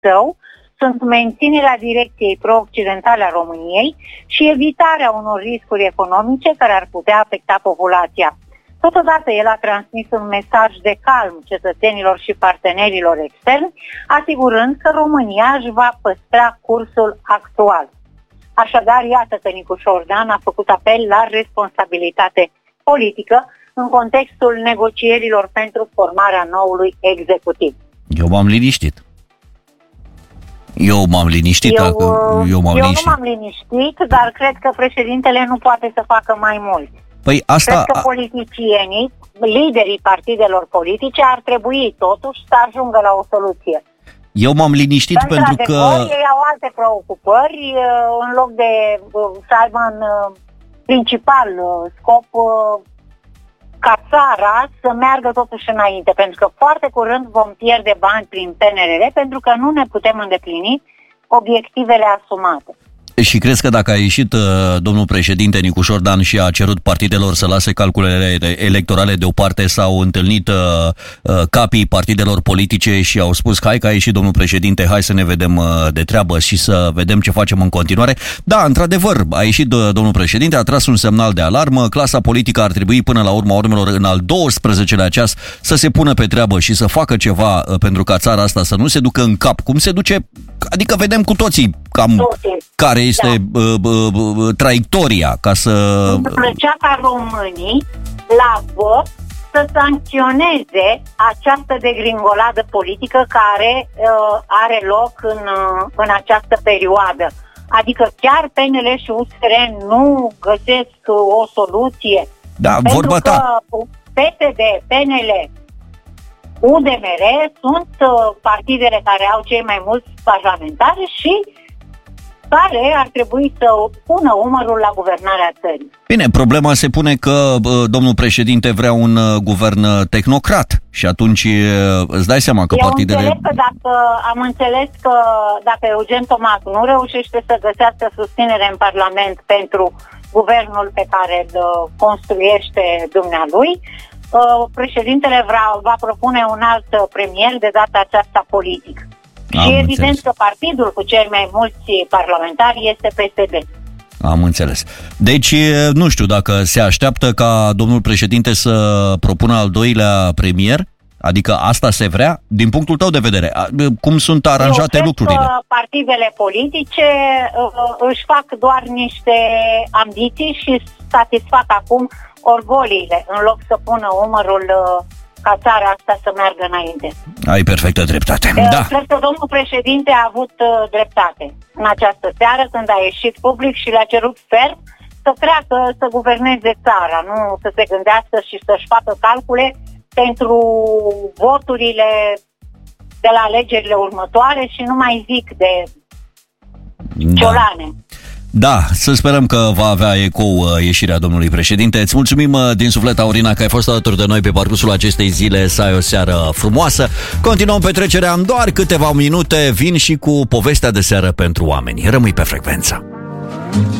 său sunt menținerea direcției pro-occidentale a României și evitarea unor riscuri economice care ar putea afecta populația. Totodată, el a transmis un mesaj de calm cetățenilor și partenerilor externi, asigurând că România își va păstra cursul actual. Așadar, iată că Nicu Șordan a făcut apel la responsabilitate politică în contextul negocierilor pentru formarea noului executiv. Eu m-am liniștit. Eu nu m-am liniștit, dar cred că președintele nu poate să facă mai mult. Păi asta... Cred că politicienii, liderii partidelor politice ar trebui totuși să ajungă la o soluție. Eu m-am liniștit pentru că... ei au alte preocupări, în loc de să aibă în principal scop ca țara să meargă totuși înainte, pentru că foarte curând vom pierde bani prin PNRR, pentru că nu ne putem îndeplini obiectivele asumate. Și crezi că dacă a ieșit domnul președinte Nicu Șordan și a cerut partidelor să lase calculele electorale deoparte, s-au întâlnit capii partidelor politice și au spus hai că a ieșit domnul președinte, hai să ne vedem de treabă și să vedem ce facem în continuare? Da, într-adevăr, a ieșit domnul președinte, a tras un semnal de alarmă, clasa politică ar trebui până la urma urmelor în al 12-lea ceas să se pună pe treabă și să facă ceva pentru ca țara asta să nu se ducă în cap, cum se duce, adică vedem cu toții cam care este traiectoria ca să... Îmi plăcea ca românii la vot să sancționeze această degringoladă politică care are loc în această perioadă. Adică chiar PNL și USR nu găsesc o soluție. Da, vorba ta. Că PSD, PNL, UDMR sunt partidele care au cei mai mulți parlamentari și care ar trebui să pună umărul la guvernarea țării. Bine, problema se pune că domnul președinte vrea un guvern tehnocrat și atunci îți dai seama că partidele... Am înțeles că dacă Eugen Tomac nu reușește să găsească susținere în Parlament pentru guvernul pe care îl construiește dumnealui, președintele va propune un alt premier, de data aceasta politic. Și evident că partidul cu cei mai mulți parlamentari este PSD. Am înțeles. Deci, nu știu dacă se așteaptă ca domnul președinte să propună al doilea premier? Adică asta se vrea? Din punctul tău de vedere, cum sunt aranjate lucrurile? Eu cred că partidele politice își fac doar niște ambiții și satisfac acum orgoliile, în loc să pună umărul ca țara asta să meargă înainte. Ai perfectă dreptate. Da. Cred că domnul președinte a avut dreptate în această seară când a ieșit public și le-a cerut ferm să treacă să guverneze țara, nu să se gândească și să-și facă calcule pentru voturile de la alegerile următoare și nu mai zic de ciolane. Da, să sperăm că va avea ecou ieșirea domnului președinte. Îți mulțumim din suflet, Aurina, că ai fost alături de noi pe parcursul acestei zile. Să ai o seară frumoasă. Continuăm petrecerea în doar câteva minute. Vin și cu povestea de seară pentru oameni. Rămâi pe frecvență.